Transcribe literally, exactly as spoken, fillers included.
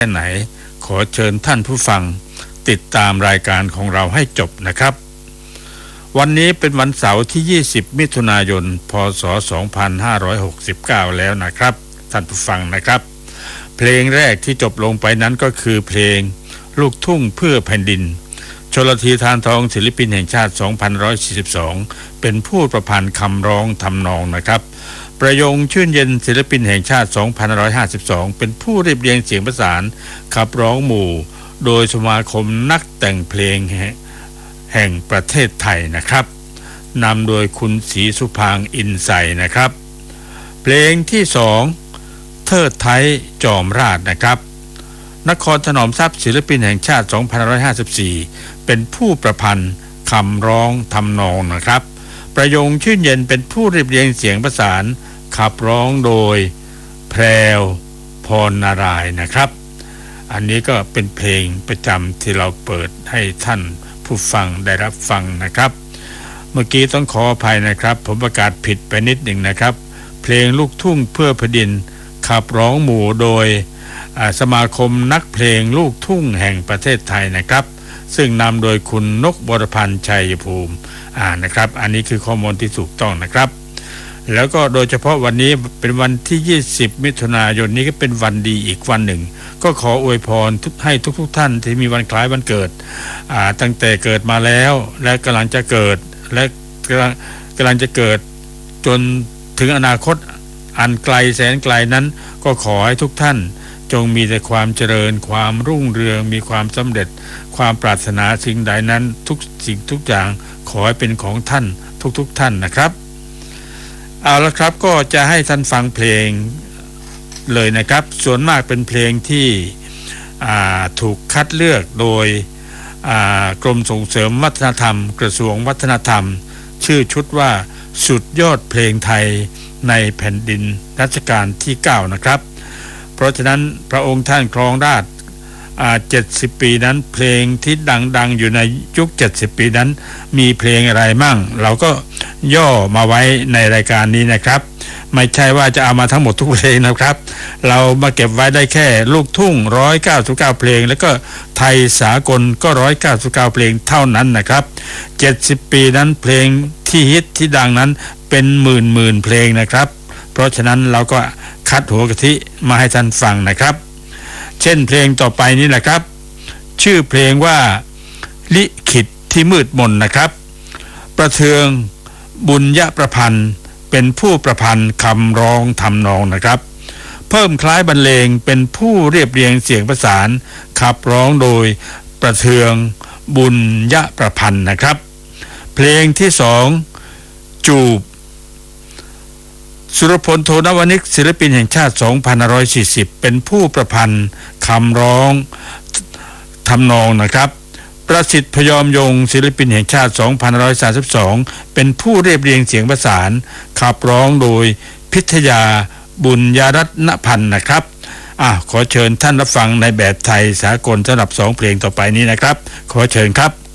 แค่ไหนขอเชิญท่านผู้ฟังติดตามรายการของเราให้จบนะครับวันนี้เป็นวันเสาร์ที่ยี่สิบมิถุนายนพ.ศ. สองพันห้าร้อยหกสิบเก้าแล้วนะครับท่านผู้ฟังนะครับเพลงแรกที่จบลงไปนั้นก็คือเพลงลูกทุ่งเพื่อแผ่นดินชลธีธารทองศิลปินแห่งชาติสองพันหนึ่งร้อยสี่สิบสองเป็นผู้ประพันธ์คำร้องทำนองนะครับประยงชื่นเย็นศิลปินแห่งชาติสองพันหนึ่งร้อยห้าสิบสองเป็นผู้เรียบเรียงเสียงประสานขับร้องหมู่โดยสมาคมนักแต่งเพลงแห่งประเทศไทยนะครับนำโดยคุณศรีสุพางค์อินไซนะครับเพลงที่สองเทิดไทยจอมราชนะครับนครถนอมทรัพย์ศิลปินแห่งชาติสองพันหนึ่งร้อยห้าสิบสี่เป็นผู้ประพันธ์คำร้องทำนองนะครับประยงชื่นเย็นเป็นผู้เรียบเรียงเสียงประสานขับร้องโดยแพรวพรนารายณ์นะครับอันนี้ก็เป็นเพลงประจำที่เราเปิดให้ท่านผู้ฟังได้รับฟังนะครับเมื่อกี้ต้องขออภัยนะครับผมประกาศผิดไปนิดหนึ่งนะครับเพลงลูกทุ่งเพื่อแผ่นดินขับร้องหมู่โดยสมาคมนักเพลงลูกทุ่งแห่งประเทศไทยนะครับซึ่งนำโดยคุณนกบรพันธ์ชัยภูมิอ่านะครับอันนี้คือข้อมูลที่ถูกต้องนะครับแล้วก็โดยเฉพาะวันนี้เป็นวันที่ยี่สิบมิถุนายนนี้ก็เป็นวันดีอีกวันหนึ่งก็ขออวยพรทุกให้ทุกๆท่านที่มีวันคล้ายวันเกิดอ่าตั้งแต่เกิดมาแล้วและกำลังจะเกิดและกำลังกำลังจะเกิดจนถึงอนาคตอันไกลแสนไกลนั้นก็ขอให้ทุกท่านจงมีแต่ความเจริญความรุ่งเรืองมีความสำเร็จความปรารถนาสิ่งใดนั้นทุกสิ่งทุกอย่างขอให้เป็นของท่านทุกๆท่านนะครับเอาละครับก็จะให้ท่านฟังเพลงเลยนะครับส่วนมากเป็นเพลงที่ถูกคัดเลือกโดยกรมส่งเสริมวัฒนธรรมกระทรวงวัฒนธรรมชื่อชุดว่าสุดยอดเพลงไทยในแผ่นดินรัชกาลที่เก้านะครับเพราะฉะนั้นพระองค์ท่านครองราชย์เจ็ดสิบปีนั้นเพลงที่ดังๆอยู่ในยุคเจ็ดสิบปีนั้นมีเพลงอะไรมั่งเราก็ย่อมาไว้ในรายการนี้นะครับไม่ใช่ว่าจะเอามาทั้งหมดทุกเพลงนะครับเรามาเก็บไว้ได้แค่ลูกทุ่งหนึ่งร้อยเก้าสิบเก้าเพลงแล้วก็ไทยสากลก็หนึ่งร้อยเก้าสิบเก้าเพลงเท่านั้นนะครับเจ็ดสิบปีนั้นเพลงที่ฮิตที่ดังนั้นเป็นหมื่นๆเพลงนะครับเพราะฉะนั้นเราก็คัดหัวกะทิมาให้ท่านฟังนะครับเช่นเพลงต่อไปนี้นะครับชื่อเพลงว่าลิขิตที่มืดมนนะครับประเทืองบุญยประพันธ์เป็นผู้ประพันธ์คำร้องทำนองนะครับเพิ่มคล้ายบรรเลงเป็นผู้เรียบเรียงเสียงประสานขับร้องโดยประเทืองบุญยประพันธ์นะครับเพลงที่สองจูบสุรพลโทนวนิกศิลปินแห่งชาติสองพันห้าร้อยสี่สิบเป็นผู้ประพันธ์คำร้องทำนองนะครับประสิทธิ์พยอมยงศิลปินแห่งชาติสองพันห้าร้อยสามสิบสองเป็นผู้เรียบเรียงเสียงประสานขับร้องโดยพิทยาบุญญรัตนพันธ์นะครับอ่ะขอเชิญท่านรับฟังในแบบไทยสากลสำหรับสองเพลงต่อไปนี้นะครับขอเชิญครับ